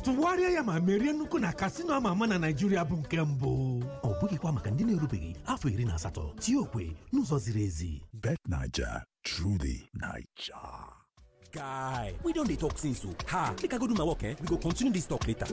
tụwarịa ya ma merie nnukwu na kasino ama ama na Naịjirịa bụ nke mbụ. Ọ bụghịkwa maka ndị na-erubeghị afọ 18. Tie okwe n'ụzọ ziri ezi. Bet Naija, truly Naija. Guy, we don't dey talk since so. Make I go do my work, we go continue this talk later.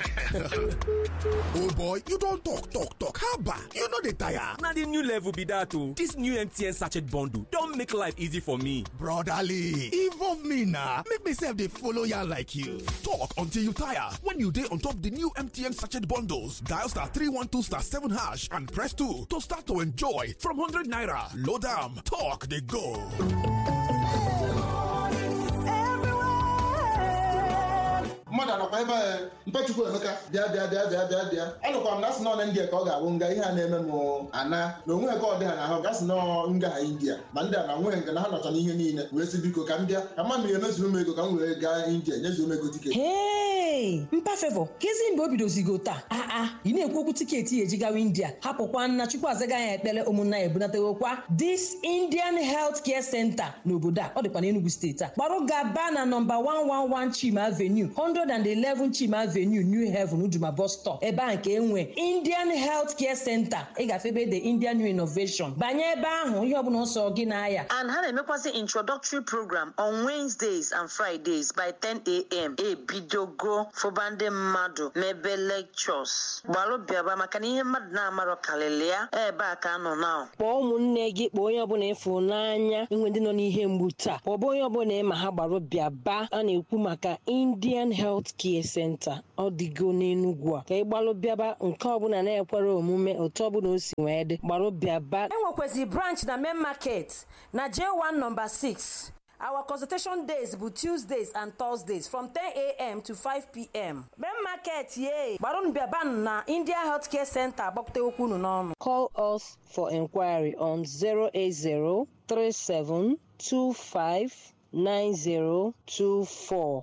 Oh boy, you don't talk. Haba, you know the tire. Now the new level be that oh. This new MTN sachet bundle don't make life easy for me. Brotherly, involve me now. Make myself dey follow ya like you. Talk until you tire. When you dey on top the new MTN sachet bundles, dial *312*7# and press 2 to start to enjoy from 100 naira. Load am, talk dey go. mmadụ anọkwa ebe Mpechukwu Emeka bịa anụkwa m na asị nọ India ka ọ ga-abụ nga ihe a na-eme m ana na onwe ka ọ dị ha na ahụ gasị nọ nga ha India ma ndị a na nwe nke na ha nọcha n'ihe niile wee sị biko ka m bịa ka mmadụ ya emezuru m ego ka m wee gaa India nyezuo m ego tiketi. Mpa Favour kezi mgbe o bidozigo taa ị na-ekwu okwu tiketi eji gawa India hapụkwa nna Chukwu azaga ya ekpere ụmụnna ya ebunategokwa This Indian Health Care Center n'obodo a ọ dịkwa n'Enugu steeti a gbarụ gaba na nọmba 111 Chima Avenue 111 Chima Avenue New Haven Uduma bus stop ebe a nke enwe Indian Health Care Center ị gafebe the Indian New Innovation banye ebe ahụ ihe ọbụla nsọ gị n'aya. And ha na-emekwasị introductory program on Wednesdays and Fridays by 10 a.m. ebidogo fụbande mmadụ mebe lectures gbalụ bịaba maka na ihe mmadụ na-amarọ kalịlị ya ebe a ka nọ na kpọọ ụmụnne gị kpọọ onye ọbụla efu n'anya inwe ndị nọ n'ihe mgbu taa ọ bụ onye ọbụla ma ha gbarụ bịaba a na-ekwu maka Indian Health Care Center ọ dịgo n'Enugu a ka ị gbalụ bịaba nke ọbụla na-ekwere omume otu ọbụla o si wee dị gbarụ bịaba. Enwekwezi branch na Main Market na J1 number 6. Our consultation days bụ Tuesdays and Thursdays from 10 a.m. to 5 p.m. Main Market ye gbarụn bịaban na India Health Care Center gbapụta okwu unu n'ọnụ. Call us for inquiry on 08037259024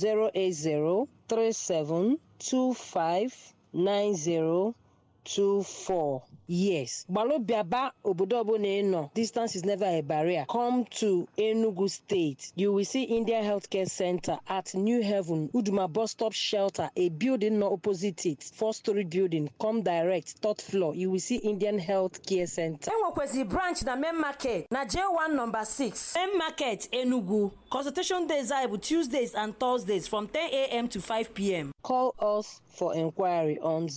08037259024. Yes, Balobiaba obodo no. Distance is never a barrier. Come to Enugu State. You will see India Healthcare Center at New Haven, Uduma bus stop shelter, a building no opposite it, 4-story building. Come direct, 3rd floor. You will see Indian Healthcare Center. Enwekwezi branch na Main Market na J1 number 6. Main Market Enugu. Consultation days are Tuesdays and Thursdays from 10 a.m. to 5 p.m. Call us for inquiry on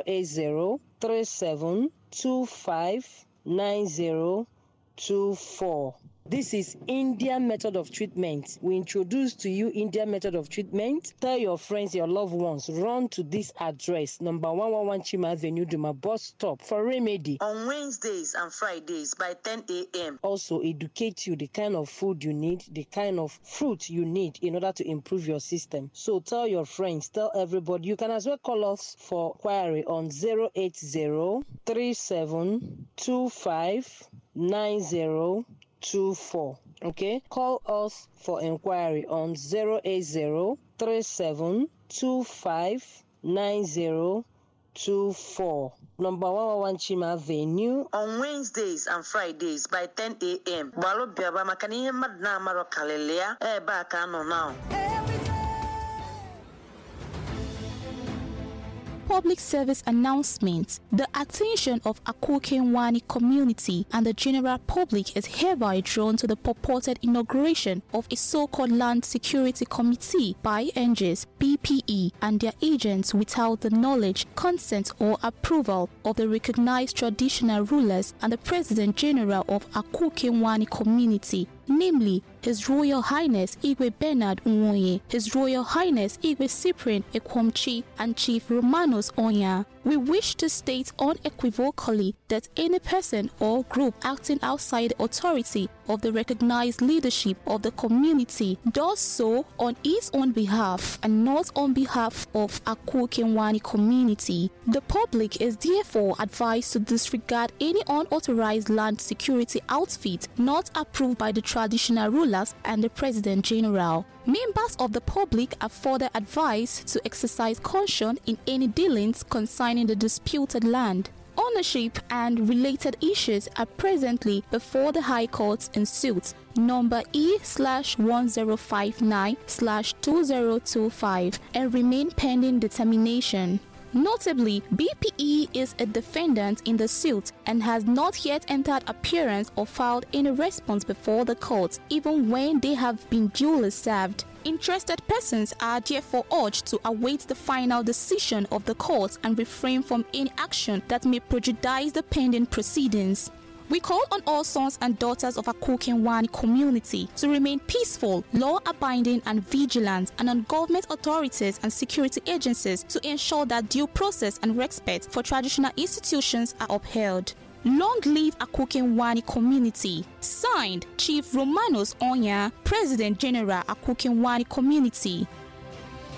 08037259024. This is Indian method of treatment. We introduce to you Indian method of treatment. Tell your friends, your loved ones, run to this address, number 111 Chima Avenue, Duma bus stop for remedy. On Wednesdays and Fridays by 10 a.m. Also educate you the kind of food you need, the kind of fruit you need in order to improve your system. So tell your friends, tell everybody. You can as well call us for query on 08037259024. Okay, call us for inquiry on 08037259024. Number 111 Chima Avenue. On Wednesdays and Fridays by 10 a.m. Balo biaba maka na ihe mmadụ na-amarọ kalịlị ya ebe a ka nọ now. Public service announcement. The attention of Akukenwani community and the general public is hereby drawn to the purported inauguration of a so-called Land Security Committee by NGs, BPE and their agents without the knowledge, consent or approval of the recognized traditional rulers and the President General of Akukenwani community, namely His Royal Highness Igwe Bernard Nwoye, His Royal Highness Igwe Cyprian Ekwomchi, and Chief Romanos Onya. We wish to state unequivocally that any person or group acting outside the authority of the recognized leadership of the community does so on its own behalf and not on behalf of Akukenwani community. The public is therefore advised to disregard any unauthorized land security outfit not approved by the traditional rulers and the President General. Members of the public are further advised to exercise caution in any dealings concerning the disputed land. On ownership and related issues are presently before the High Court in suit number E/1059/2025 and remain pending determination. Notably, BPE is a defendant in the suit and has not yet entered appearance or filed any response before the court, even when they have been duly served. Interested persons are therefore urged to await the final decision of the court and refrain from any action that may prejudice the pending proceedings. We call on all sons and daughters of Akukenwani community to remain peaceful, law-abiding and vigilant, and on government authorities and security agencies to ensure that due process and respect for traditional institutions are upheld. Long live Akukenwani community. Signed, Chief Romanos Onya, President General Akukenwani Community.